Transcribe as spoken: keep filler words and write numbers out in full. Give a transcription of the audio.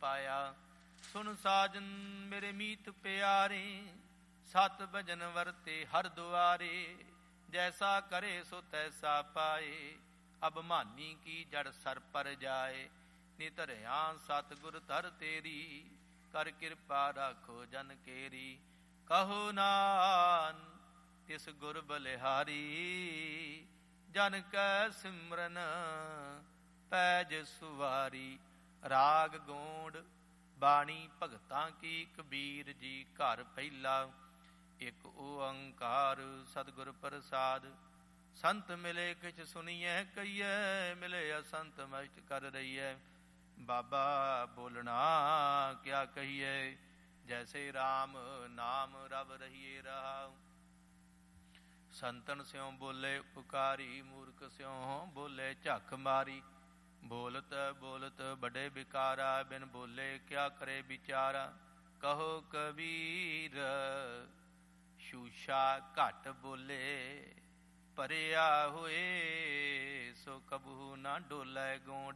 ਪਾਇਆ। ਸੁਨ ਸਾਜਨ ਮੇਰੇ ਮੀਤ ਪਿਆਰੇ, ਸਤ ਭਜਨ ਵਰਤੇ ਹਰ ਦੁਆਰੇ। ਜੈਸਾ ਕਰੇ ਸੋ ਤੈਸਾ ਪਾਏ, ਅਭਮਾਨੀ ਕੀ ਜੜ ਸਰ ਪਰ ਜਾਏ। ਨਿਧਰਿਆ ਸਤਿਗੁਰ ਧਰ ਤੇਰੀ, ਕਰ ਕਿਰਪਾ ਰਾਖੋ ਜਨ ਕੇਰੀ। ਕਹੋ ਨਾਨ ਤਿਸ ਗੁਰ ਬਲਿਹਾਰੀ, ਜਨ ਕੈ ਸਿਮਰਨ ਪੈਜ ਸੁਵਾਰੀ। ਰਾਗ ਗੋਂਡ ਬਾਣੀ ਭਗਤਾਂ ਕੀ, ਕਬੀਰ ਜੀ ਘਰ ਪਹਿਲਾ। ਇਕ ਓੰਕਾਰ ਸਤਿਗੁਰ ਪ੍ਰਸਾਦ, ਸੰਤ ਮਿਲੇ ਕਿਛ ਸੁਣੀਐ ਕਹੀਐ। ਮਿਲੇ ਅਸੰਤ ਮਸਟ ਕਰ ਰਹੀਐ, ਬਾਬਾ ਬੋਲਣਾ ਕਿਆ ਕਹੀਐ। ਜੈਸੇ ਰਾਮ ਨਾਮ ਰਵ ਰਹੀਏ ਰਹਾਉ। ਸੰਤਨ ਸਿਉ ਬੋਲੇ ਉਪਕਾਰੀ, ਮੂਰਖ ਸਿਉ ਬੋਲੇ ਝੱਖ ਮਾਰੀ। ਬੋਲਤ ਬੋਲਤ ਬੜੇ ਬਿਕਾਰਾ, ਬਿਨ ਬੋਲੇ ਕਿਆ ਕਰੇ ਵਿਚਾਰਾ। ਕਹੋ ਕਬੀਰ ਸ਼ੂਸ਼ਾ ਘੱਟ ਬੋਲੇ, ਭਰਿਆ ਹੋਏ ਸੋ ਕਬਹੂ ਨਾ ਡੋਲੇ ਗੋਂਡ।